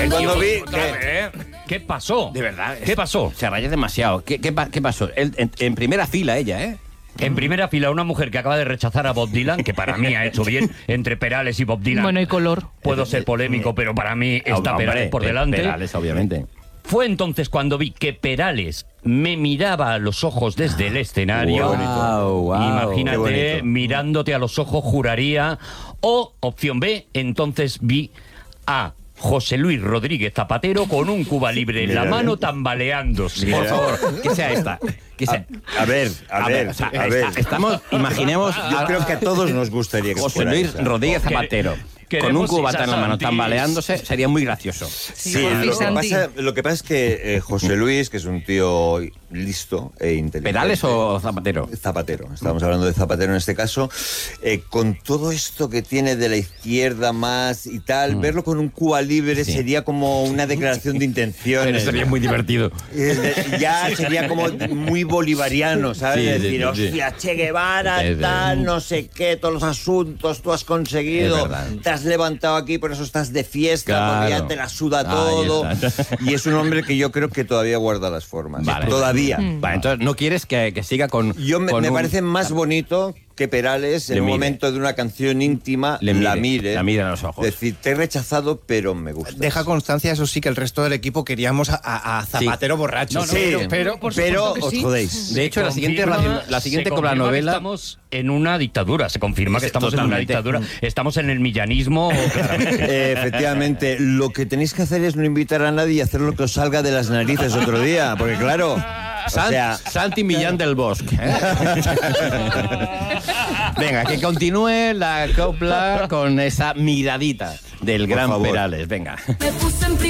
Ahí cuando vi ¿Qué pasó? De verdad. ¿Qué pasó? Se raya demasiado. ¿Qué pasó? En primera fila ella, ¿eh? En primera fila, una mujer que acaba de rechazar a Bob Dylan, que para mí ha hecho bien, entre Perales y Bob Dylan. Bueno, y color. Puedo ser polémico, pero para mí está Hombre, Perales por delante. Perales, obviamente. Fue entonces cuando vi que Perales me miraba a los ojos desde el escenario. Wow, Imagínate, mirándote a los ojos, juraría. O, opción B, entonces vi a José Luis Rodríguez Zapatero con un Cuba Libre en la mano tambaleándose. Por favor, que sea esta. Que sea. A ver. Estamos, imaginemos. Yo creo que a todos nos gustaría que José fuera Luis esa. Rodríguez Zapatero. Con un Queremos cubata en esas la mano Santis. tambaleándose sería muy gracioso. Sí, Santi. lo que pasa es que José Luis, que es un tío listo e inteligente. ¿Perales o Zapatero? Zapatero, estamos hablando de Zapatero en este caso, con todo esto que tiene de la izquierda más y tal, verlo con un Cuba Libre sería como una declaración de intenciones. Sería muy divertido. Ya sería como muy bolivariano, ¿sabes? Sí, decir, sí. hostia, Che Guevara, Es verdad. tal, no sé qué, todos los asuntos tú has conseguido, Es verdad. te has levantado aquí, por eso estás de fiesta, porque Claro. ya te la suda Ahí todo. está. Y es un hombre que yo creo que todavía guarda las formas. Vale. Todavía. Vale, entonces no quieres que siga con. Me parece más bonito que Perales, en Le un mire. momento de una canción íntima, Le la mire a los ojos. Es decir, te he rechazado, pero me gusta. Deja constancia, eso sí, que el resto del equipo queríamos a Zapatero borracho. No, sí, pero por supuesto que os sí. jodéis. De hecho, la siguiente se confirma novela. que estamos en una dictadura. Se confirma que estamos Totalmente. en una dictadura. Estamos en el millanismo. claramente. Efectivamente, lo que tenéis que hacer es no invitar a nadie y hacer lo que os salga de las narices otro día, porque claro, o sea, Santi Millán del Bosque. Venga, que continúe la copla con esa miradita del gran favor. Perales. Venga. Me puse en